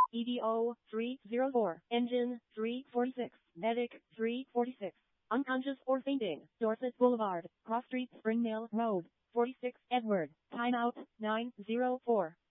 EDO 304, Engine 346, Medic 346. Unconscious or fainting. Dorset Boulevard, Cross Street, Springdale Road, 46, Edward. Timeout 904.